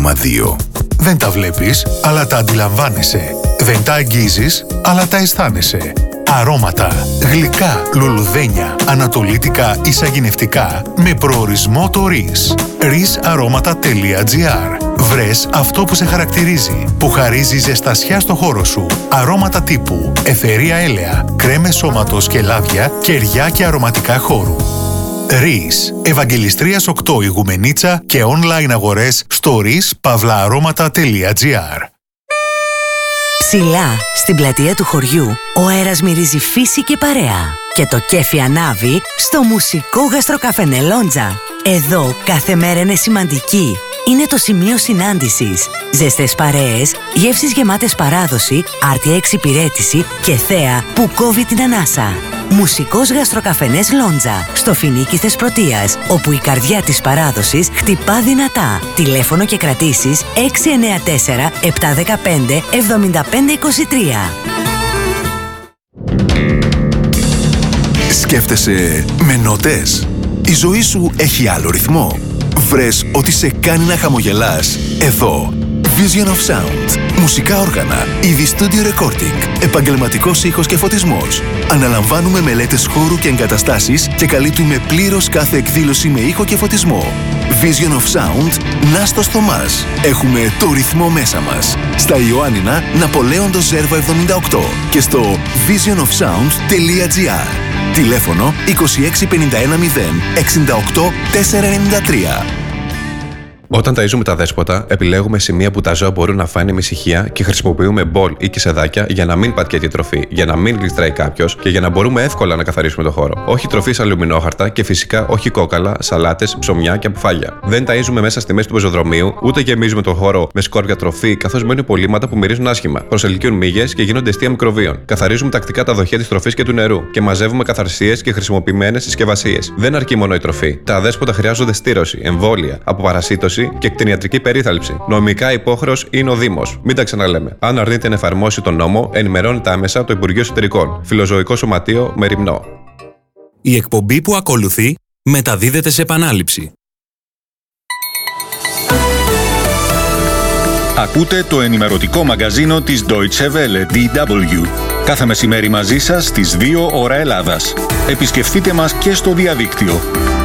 2,2. Δεν τα βλέπεις, αλλά τα αντιλαμβάνεσαι. Δεν τα αγγίζεις, αλλά τα αισθάνεσαι. Αρώματα, γλυκά, λουλουδένια, ανατολίτικα ή σαγηνευτικά με προορισμό το RIS. risaromaτα.gr. Βρες αυτό που σε χαρακτηρίζει, που χαρίζει ζεστασιά στο χώρο σου. Αρώματα τύπου αιθερία έλαια, κρέμες σώματος και λάδια, κεριά και αρωματικά χώρου. RIS. Ευαγγελιστρίας 8 Ιγουμενίτσα και online αγορές στο rispavlaaromaτα.gr. Ψηλά, στην πλατεία του χωριού, ο αέρας μυρίζει φύση και παρέα. Και το κέφι ανάβει στο μουσικό γαστροκαφενέ Λόντζα. Εδώ κάθε μέρα είναι σημαντική. Είναι το σημείο συνάντησης. Ζεστές παρέες, γεύσεις γεμάτες παράδοση, άρτια εξυπηρέτηση και θέα που κόβει την ανάσα. Μουσικός γαστροκαφενές Λόντζα, στο Φινίκι Θεσπρωτείας, όπου η καρδιά της παράδοσης χτυπά δυνατά. Τηλέφωνο και κρατήσεις 694 715 7523. Σκέφτεσαι με νότες? Η ζωή σου έχει άλλο ρυθμό? Βρες ότι σε κάνει να χαμογελάς εδώ. Vision of Sound. Μουσικά όργανα, είδη studio recording, επαγγελματικός ήχος και φωτισμός. Αναλαμβάνουμε μελέτες χώρου και εγκαταστάσεις και καλύπτουμε πλήρως κάθε εκδήλωση με ήχο και φωτισμό. Vision of Sound, Νάστος Θωμάς. Έχουμε το ρυθμό μέσα μας. Στα Ιωάννινα, Ναπολέοντος Ζέρβα 78 και στο visionofsound.gr. Τηλέφωνο 2651 0 68 493. Όταν ταΐζουμε τα δέσποτα, επιλέγουμε σημεία που τα ζώα μπορούν να φάνε με ησυχία και χρησιμοποιούμε μπολ ή κισεδάκια για να μην πατιέται η τροφή, για να μην γλιστράει κάποιος και για να μπορούμε εύκολα να καθαρίσουμε το χώρο. Όχι τροφή σε αλουμινόχαρτα και φυσικά όχι κόκαλα, σαλάτες, ψωμιά και αποφάγια. Δεν ταΐζουμε μέσα στη μέση του πεζοδρομίου, ούτε γεμίζουμε το χώρο με σκόρπια τροφή, καθώς μένουν υπολείμματα που μυρίζουν άσχημα. Προσελκύουν μύγες και γίνονται αιστεία μικροβίων. Καθαρίζουμε τακτικά τα δοχεία της τροφής και του νερού και μαζεύουμε καθαρσίες και χρησιμοποιημένες συσκευασίες. Δεν αρκεί μόνο η τροφή. Τα δέσποτα χρειάζονται στήρωση, εμβόλια, αποπαρασίτωση και κτηνιατρική περίθαλψη. Νομικά υπόχρεος είναι ο Δήμος. Μην τα ξαναλέμε. Αν αρνείται να εφαρμόσει τον νόμο, ενημερώνεται άμεσα το Υπουργείο Εσωτερικών. Φιλοζωικό Σωματείο Μεριμνό. Η εκπομπή που ακολουθεί μεταδίδεται σε επανάληψη. Ακούτε το ενημερωτικό μαγκαζίνο της Deutsche Welle, DW. Κάθε μεσημέρι μαζί σας στις 2 ώρα Ελλάδας. Επισκεφτείτε μας και στο διαδίκτυο.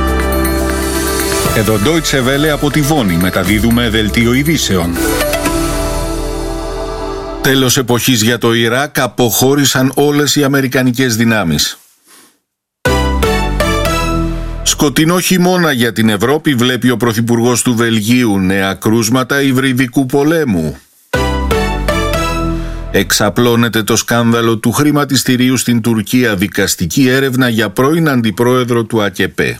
Εδώ Deutsche Welle από τη Βόνη μεταδίδουμε δελτίο ειδήσεων. Τέλος εποχής για το Ιράκ, αποχώρησαν όλες οι αμερικανικές δυνάμεις. Σκοτεινό χειμώνα για την Ευρώπη βλέπει ο Πρωθυπουργός του Βελγίου, νέα κρούσματα υβριδικού πολέμου. Εξαπλώνεται το σκάνδαλο του χρηματιστηρίου στην Τουρκία, δικαστική έρευνα για πρώην αντιπρόεδρο του ΑΚΕΠΕ.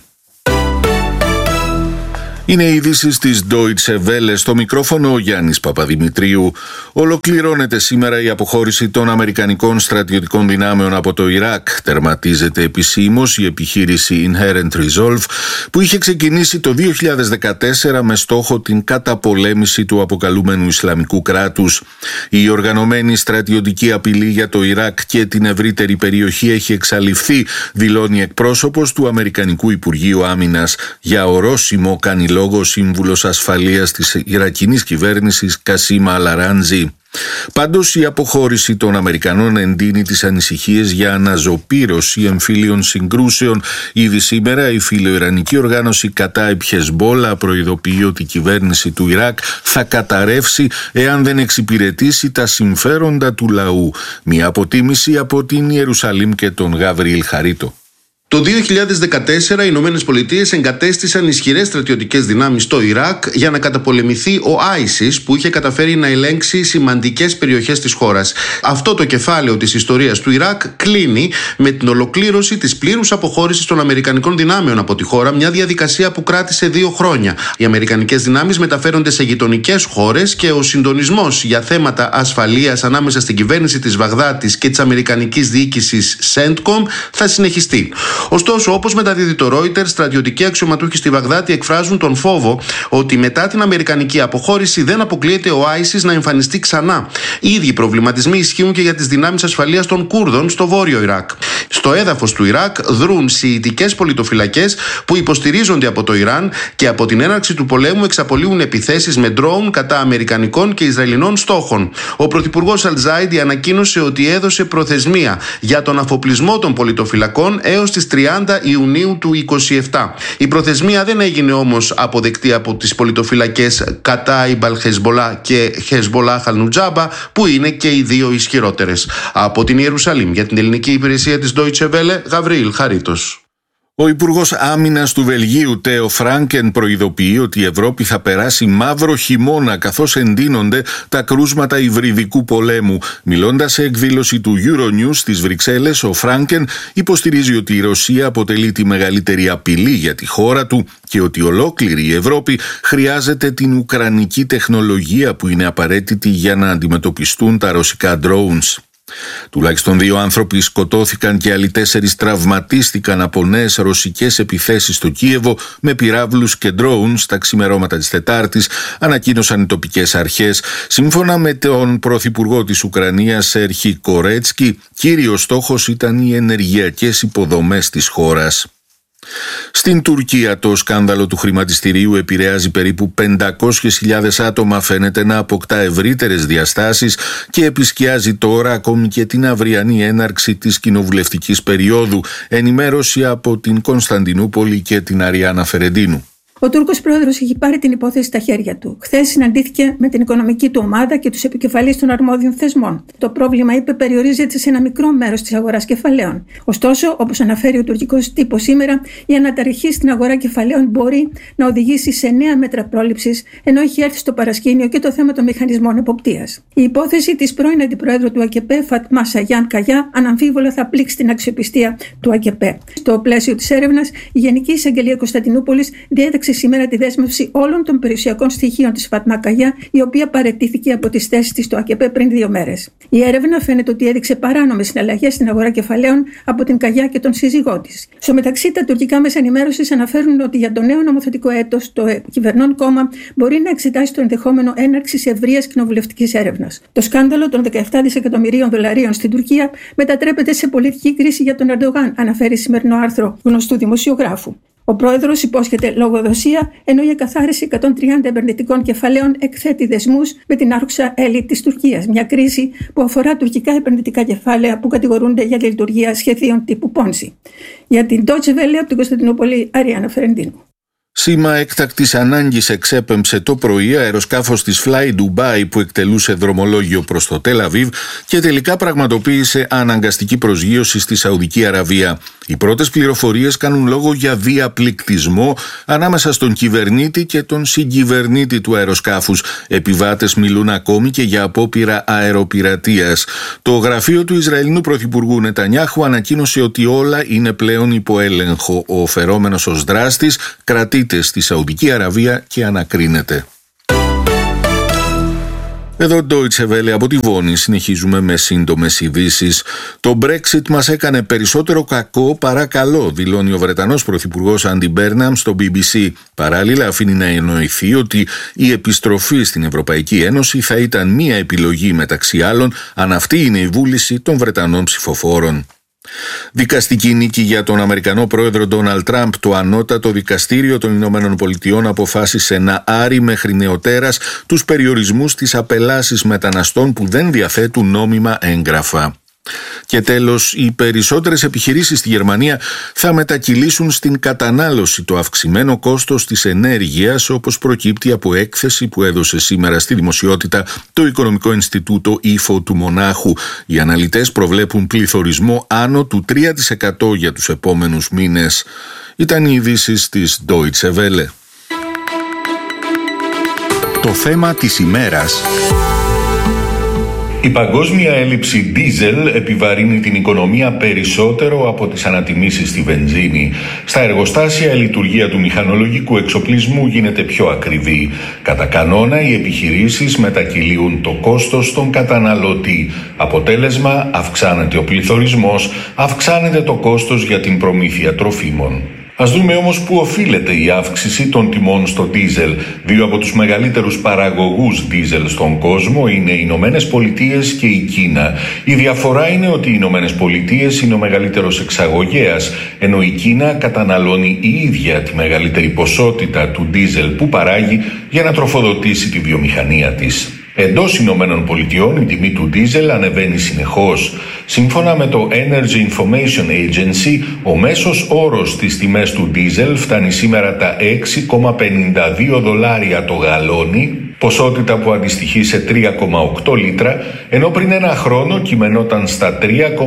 Είναι οι ειδήσεις της Deutsche Welle, στο μικρόφωνο ο Γιάννης Παπαδημητρίου. Ολοκληρώνεται σήμερα η αποχώρηση των αμερικανικών στρατιωτικών δυνάμεων από το Ιράκ. Τερματίζεται επισήμως η επιχείρηση Inherent Resolve που είχε ξεκινήσει το 2014 με στόχο την καταπολέμηση του αποκαλούμενου Ισλαμικού κράτους. Η οργανωμένη στρατιωτική απειλή για το Ιράκ και την ευρύτερη περιοχή έχει εξαλειφθεί, δηλώνει εκπρόσωπος του Αμερικανικού Υπουργείου Άμυνας. Για ορόσημο κάνει λόγο σύμβουλος ασφαλείας της Ιρακινής κυβέρνησης Κασίμα Αλαράντζη. Πάντως η αποχώρηση των Αμερικανών εντείνει τις ανησυχίες για αναζωπήρωση εμφύλιων συγκρούσεων. Ήδη σήμερα η φιλοϊρανική οργάνωση Κατάιμπ Χεσμπόλα προειδοποιεί ότι η κυβέρνηση του Ιράκ θα καταρρεύσει εάν δεν εξυπηρετήσει τα συμφέροντα του λαού. Μια αποτίμηση από την Ιερουσαλήμ και τον Γαβριήλ Χαρίτο. Το 2014 οι Ηνωμένες Πολιτείες εγκατέστησαν ισχυρές στρατιωτικές δυνάμεις στο Ιράκ για να καταπολεμηθεί ο ISIS που είχε καταφέρει να ελέγξει σημαντικές περιοχές της χώρας. Αυτό το κεφάλαιο της ιστορίας του Ιράκ κλείνει με την ολοκλήρωση της πλήρους αποχώρησης των Αμερικανικών δυνάμεων από τη χώρα, μια διαδικασία που κράτησε 2 χρόνια. Οι Αμερικανικές δυνάμεις μεταφέρονται σε γειτονικές χώρες και ο συντονισμός για θέματα ασφαλείας ανάμεσα στην κυβέρνηση της Βαγδάτης και της Αμερικανικής διοίκησης CENTCOM θα συνεχιστεί. Ωστόσο, όπως μεταδίδει το Reuters, στρατιωτικοί αξιωματούχοι στη Βαγδάτη εκφράζουν τον φόβο ότι μετά την αμερικανική αποχώρηση δεν αποκλείεται ο ISIS να εμφανιστεί ξανά. Οι ίδιοι προβληματισμοί ισχύουν και για τις δυνάμεις ασφαλείας των Κούρδων στο βόρειο Ιράκ. Στο έδαφος του Ιράκ δρούν σιητικές πολιτοφυλακές που υποστηρίζονται από το Ιράν και από την έναρξη του πολέμου εξαπολύουν επιθέσεις με ντρόουν κατά αμερικανικών και ισραηλινών στόχων. Ο πρωθυπουργός Αλ-Ζάιντι ανακοίνωσε ότι έδωσε προθεσμία για τον αφοπλισμό των πολιτοφυλακών έως τις 30 Ιουνίου του 2027. Η προθεσμία δεν έγινε όμως αποδεκτή από τις πολιτοφυλακές Κατάιμπ Αλ-Χεσμπολά και Χεσμπολάχ Αλ-Νουτζάμπα, που είναι και οι δύο ισχυρότερες. Από την Ιερουσαλήμ για την ελληνική υπηρεσία της Deutsche Welle, Γαβρίλ Χαρίτος. Ο Υπουργός Άμυνας του Βελγίου, Τέο Φράνκεν, προειδοποιεί ότι η Ευρώπη θα περάσει μαύρο χειμώνα καθώς εντείνονται τα κρούσματα υβριδικού πολέμου. Μιλώντας σε εκδήλωση του Euronews στις Βρυξέλλες, ο Φράνκεν υποστηρίζει ότι η Ρωσία αποτελεί τη μεγαλύτερη απειλή για τη χώρα του και ότι ολόκληρη η Ευρώπη χρειάζεται την ουκρανική τεχνολογία που είναι απαραίτητη για να αντιμετωπιστούν τα ρωσικά drones. Τουλάχιστον 2 άνθρωποι σκοτώθηκαν και άλλοι 4 τραυματίστηκαν από νέες ρωσικές επιθέσεις στο Κίεβο με πυράβλους και ντρόουν στα ξημερώματα της Τετάρτης, ανακοίνωσαν οι τοπικές αρχές. Σύμφωνα με τον πρωθυπουργό της Ουκρανίας, Σέρχι Κορέτσκι, κύριος στόχος ήταν οι ενεργειακές υποδομές της χώρας. Στην Τουρκία το σκάνδαλο του χρηματιστηρίου επηρεάζει περίπου 500.000 άτομα, φαίνεται να αποκτά ευρύτερες διαστάσεις και επισκιάζει τώρα ακόμη και την αυριανή έναρξη της κοινοβουλευτικής περίοδου. Ενημέρωση από την Κωνσταντινούπολη και την Αριάννα Φερεντίνου. Ο Τούρκος πρόεδρος έχει πάρει την υπόθεση στα χέρια του. Χθες συναντήθηκε με την οικονομική του ομάδα και τους επικεφαλείς των αρμόδιων θεσμών. Το πρόβλημα, είπε, περιορίζεται σε ένα μικρό μέρος της αγοράς κεφαλαίων. Ωστόσο, όπως αναφέρει ο τουρκικός τύπος σήμερα, η αναταραχή στην αγορά κεφαλαίων μπορεί να οδηγήσει σε νέα μέτρα πρόληψης, ενώ έχει έρθει στο παρασκήνιο και το θέμα των μηχανισμών εποπτείας. Η υπόθεση της πρώην αντιπροέδρου του ΑΚΕΠΕ, Φατμά Σαγιάν Καγιά, αναμφίβολα θα πλήξει την αξιοπιστία του ΑΚΕΠΕ. Στο πλαίσιο της έρευνας, η Γενική Εισαγγελία Κωνσταντινούπολης διέταξε σήμερα τη δέσμευση όλων των περιουσιακών στοιχείων της Φατμά Καγιά, η οποία παραιτήθηκε από τις θέσεις της στο ΑΚΕΠΕ πριν 2 μέρες. Η έρευνα φαίνεται ότι έδειξε παράνομες συναλλαγές στην αγορά κεφαλαίων από την Καγιά και τον σύζυγό της. Στο μεταξύ, τα τουρκικά μέσα ενημέρωσης αναφέρουν ότι για το νέο νομοθετικό έτος το κυβερνών κόμμα μπορεί να εξετάσει το ενδεχόμενο έναρξης ευρείας κοινοβουλευτικής έρευνας. Το σκάνδαλο των 17 δισεκατομμυρίων δολαρίων στην Τουρκία μετατρέπεται σε πολιτική κρίση για τον Ερντογάν, αναφέρει σημερινό άρθρο γνωστού δημοσιογράφου. Ο πρόεδρος υπόσχεται λογοδοσία, ενώ η εκαθάριση 130 επενδυτικών κεφαλαίων εκθέτει δεσμούς με την άρχουσα έλιτ της Τουρκίας. Μια κρίση που αφορά τουρκικά επενδυτικά κεφάλαια που κατηγορούνται για τη λειτουργία σχεδίων τύπου Πόνση. Για την Deutsche Welle από την Κωνσταντινούπολη, Αριάννα Φερεντίνου. Σήμα έκτακτης ανάγκης εξέπεμψε το πρωί αεροσκάφος της Fly Dubai που εκτελούσε δρομολόγιο προς το Τελ Αβίβ και τελικά πραγματοποίησε αναγκαστική προσγείωση στη Σαουδική Αραβία. Οι πρώτες πληροφορίες κάνουν λόγο για διαπληκτισμό ανάμεσα στον κυβερνήτη και τον συγκυβερνήτη του αεροσκάφους. Επιβάτες μιλούν ακόμη και για απόπειρα αεροπειρατείας. Το γραφείο του Ισραηλινού Πρωθυπουργού Νετανιάχου ανακοίνωσε ότι όλα είναι πλέον υπό έλεγχο. Ο φερόμενος ως δράστης κρατείται στη Σαουδική Αραβία και ανακρίνεται. Εδώ Deutsche Welle από τη Βόνη, συνεχίζουμε με σύντομες ειδήσεις. Το Brexit μας έκανε περισσότερο κακό παρά καλό, δηλώνει ο Βρετανός Πρωθυπουργός Άντι Μπέρναμ στο BBC. Παράλληλα αφήνει να εννοηθεί ότι η επιστροφή στην Ευρωπαϊκή Ένωση θα ήταν μία επιλογή μεταξύ άλλων, αν αυτή είναι η βούληση των Βρετανών ψηφοφόρων. Δικαστική νίκη για τον Αμερικανό πρόεδρο Ντόναλντ Τραμπ. Το ανώτατο δικαστήριο των Ηνωμένων Πολιτειών αποφάσισε να άρει μέχρι νεοτέρας τους περιορισμούς στις απελάσεις μεταναστών που δεν διαθέτουν νόμιμα έγγραφα. Και τέλος, οι περισσότερες επιχειρήσεις στη Γερμανία θα μετακυλήσουν στην κατανάλωση το αυξημένο κόστος της ενέργειας, όπως προκύπτει από έκθεση που έδωσε σήμερα στη δημοσιότητα το Οικονομικό Ινστιτούτο Ifo του Μονάχου. Οι αναλυτές προβλέπουν πληθωρισμό άνω του 3% για τους επόμενους μήνες. Ήταν οι ειδήσεις της Deutsche Welle. Το θέμα της ημέρας. Η παγκόσμια έλλειψη ντίζελ επιβαρύνει την οικονομία περισσότερο από τις ανατιμήσεις στη βενζίνη. Στα εργοστάσια η λειτουργία του μηχανολογικού εξοπλισμού γίνεται πιο ακριβή. Κατά κανόνα οι επιχειρήσεις μετακυλίουν το κόστος στον καταναλωτή. Αποτέλεσμα, αυξάνεται ο πληθωρισμός, αυξάνεται το κόστος για την προμήθεια τροφίμων. Ας δούμε όμως πού οφείλεται η αύξηση των τιμών στο ντίζελ. Δύο από τους μεγαλύτερους παραγωγούς ντίζελ στον κόσμο είναι οι Ηνωμένες Πολιτείες και η Κίνα. Η διαφορά είναι ότι οι Ηνωμένες Πολιτείες είναι ο μεγαλύτερος εξαγωγέας, ενώ η Κίνα καταναλώνει η ίδια τη μεγαλύτερη ποσότητα του ντίζελ που παράγει για να τροφοδοτήσει τη βιομηχανία της. Εντός Ηνωμένων Πολιτειών η τιμή του ντίζελ ανεβαίνει συνεχώς. Σύμφωνα με το Energy Information Agency, ο μέσος όρος στις τιμές του ντίζελ φτάνει σήμερα τα $6,52 το γαλόνι, ποσότητα που αντιστοιχεί σε 3,8 λίτρα, ενώ πριν ένα χρόνο κειμενόταν στα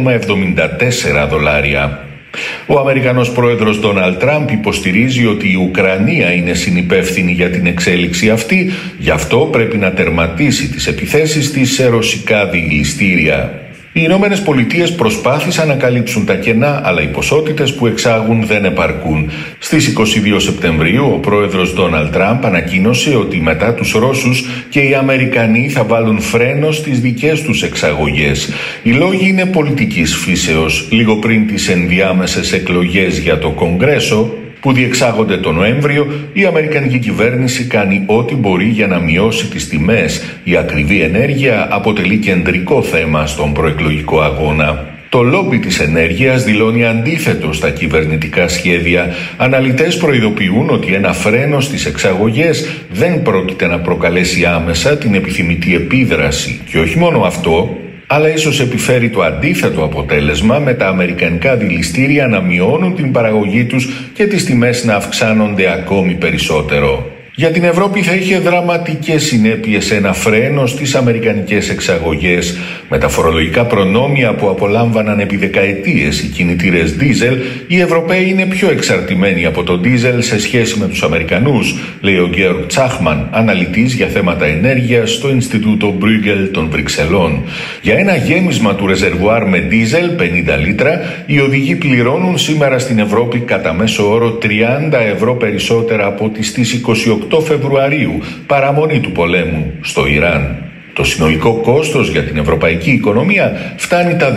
$3,74. Ο Αμερικανός πρόεδρος Ντόναλντ Τραμπ υποστηρίζει ότι η Ουκρανία είναι συνυπεύθυνη για την εξέλιξη αυτή, γι' αυτό πρέπει να τερματίσει τις επιθέσεις της σε ρωσικά διηλιστήρια. Οι Ηνωμένες Πολιτείες προσπάθησαν να καλύψουν τα κενά, αλλά οι ποσότητες που εξάγουν δεν επαρκούν. Στις 22 Σεπτεμβρίου, ο πρόεδρος Ντόναλντ Τραμπ ανακοίνωσε ότι μετά τους Ρώσους και οι Αμερικανοί θα βάλουν φρένο στις δικές τους εξαγωγές. Οι λόγοι είναι πολιτικής φύσεως. Λίγο πριν τις ενδιάμεσες εκλογές για το Κογκρέσο, που διεξάγονται τον Νοέμβριο, η Αμερικανική κυβέρνηση κάνει ό,τι μπορεί για να μειώσει τις τιμές. Η ακριβή ενέργεια αποτελεί κεντρικό θέμα στον προεκλογικό αγώνα. Το λόμπι της ενέργειας δηλώνει αντίθετο στα κυβερνητικά σχέδια. Αναλυτές προειδοποιούν ότι ένα φρένο στις εξαγωγές δεν πρόκειται να προκαλέσει άμεσα την επιθυμητή επίδραση. Και όχι μόνο αυτό, αλλά ίσως επιφέρει το αντίθετο αποτέλεσμα, με τα αμερικανικά δηληστήρια να μειώνουν την παραγωγή τους και τις τιμές να αυξάνονται ακόμη περισσότερο. Για την Ευρώπη θα είχε δραματικές συνέπειες ένα φρένο στις αμερικανικές εξαγωγές. Με τα φορολογικά προνόμια που απολάμβαναν επί δεκαετίες οι κινητήρες ντίζελ, οι Ευρωπαίοι είναι πιο εξαρτημένοι από το ντίζελ σε σχέση με τους Αμερικανούς, λέει ο Γκέρουκ Τσάχμαν, αναλυτής για θέματα ενέργειας στο Ινστιτούτο Μπρούγκελ των Βρυξελών. Για ένα γέμισμα του ρεζερβουάρ με ντίζελ 50 λίτρα, οι οδηγοί πληρώνουν σήμερα στην Ευρώπη κατά μέσο όρο 30 ευρώ περισσότερα από ό,τι στις 28 Φεβρουαρίου, παραμονή του πολέμου στο Ιράν. Το συνολικό κόστος για την ευρωπαϊκή οικονομία φτάνει τα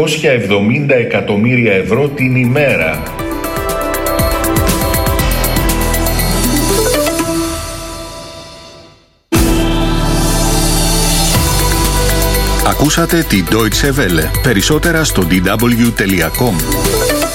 270 εκατομμύρια ευρώ την ημέρα. Ακούσατε την Deutsche Welle. Περισσότερα στο dw.com.